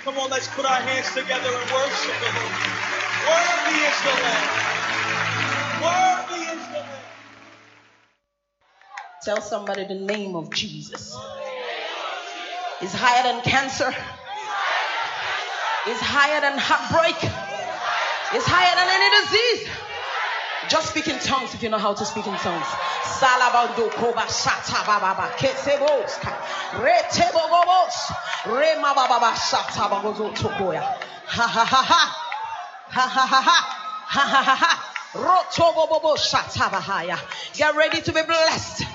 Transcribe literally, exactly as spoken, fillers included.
Come on, let's put our hands together and worship the Lord. Worthy is the Lamb. Worthy is the Lamb. Tell somebody the name of Jesus is higher than cancer. Is higher than heartbreak. Is higher than any disease. Just speak in tongues if you know how to speak in tongues. Salabando koba shata baba kesebos retebogos rema baba shata bagozo tokoya. Ha ha ha ha ha ha ha ha ha ha ha. Rotobobo shata bahaya. Get ready to be blessed.